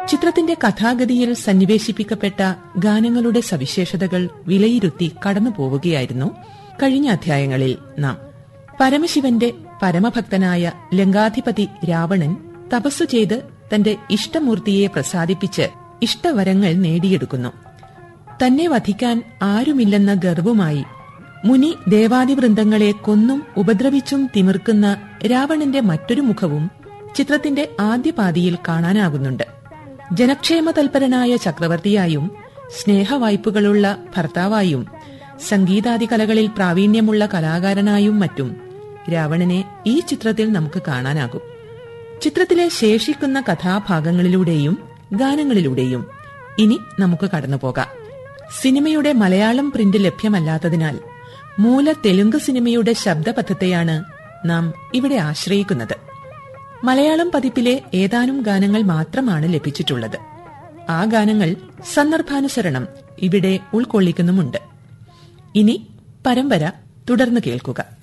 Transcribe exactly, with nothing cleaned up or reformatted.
ചിത്രത്തിന്റെ കഥാഗതിയിൽ സന്നിവേശിപ്പിക്കപ്പെട്ട ഗാനങ്ങളുടെ സവിശേഷതകൾ വിലയിരുത്തി കടന്നുപോവുകയായിരുന്നു കഴിഞ്ഞ അധ്യായങ്ങളിൽ നാം. പരമശിവന്റെ പരമഭക്തനായ ലങ്കാധിപതി രാവണൻ തപസ്സു ചെയ്ത് തന്റെ ഇഷ്ടമൂർത്തിയെ പ്രസാദിപ്പിച്ച് ഇഷ്ടവരങ്ങൾ നേടിയെടുക്കുന്നു. തന്നെ വധിക്കാൻ ആരുമില്ലെന്ന ഗർവുമായി മുനി ദേവാദിവൃന്ദങ്ങളെ കൊന്നും ഉപദ്രവിച്ചും തിമിർക്കുന്ന രാവണന്റെ മറ്റൊരു മുഖവും ചിത്രത്തിന്റെ ആദ്യപാദിയിൽ കാണാനാകുന്നുണ്ട്. ജനക്ഷേമതൽപരനായ ചക്രവർത്തിയായും സ്നേഹവായ്പുകളുള്ള ഭർത്താവായും സംഗീതാദി കലകളിൽ പ്രാവീണ്യമുള്ള കലാകാരനായും മറ്റും രാവണനെ ഈ ചിത്രത്തിൽ നമുക്ക് കാണാനാകും. ചിത്രത്തിലെ ശേഷിക്കുന്ന കഥാഭാഗങ്ങളിലൂടെയും ഗാനങ്ങളിലൂടെയും ഇനി നമുക്ക് കടന്നുപോകാം. സിനിമയുടെ മലയാളം പ്രിന്റ് ലഭ്യമല്ലാത്തതിനാൽ മൂല തെലുങ്ക് സിനിമയുടെ ശബ്ദപഥത്തെയാണ് നാം ഇവിടെ ആശ്രയിക്കുന്നത്. മലയാളം പതിപ്പിലെ ഏതാനും ഗാനങ്ങൾ മാത്രമാണ് ലഭിച്ചിട്ടുള്ളത്. ആ ഗാനങ്ങൾ സന്ദർഭാനുസരണം ഇവിടെ ഉൾക്കൊള്ളിക്കുന്നുമുണ്ട്. ഇനി പരമ്പര തുടർന്ന് കേൾക്കുക.